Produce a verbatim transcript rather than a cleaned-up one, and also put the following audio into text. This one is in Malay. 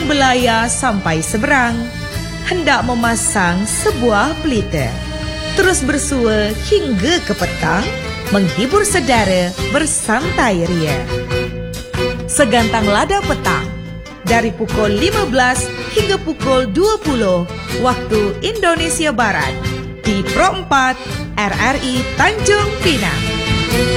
belaya sampai seberang, hendak memasang sebuah pelita. Terus bersua hingga ke petang, menghibur saudara bersantai ria. Segantang lada petang, dari pukul lima belas hingga pukul dua puluh waktu Indonesia Barat, di Pro empat R R I Tanjung Pinang.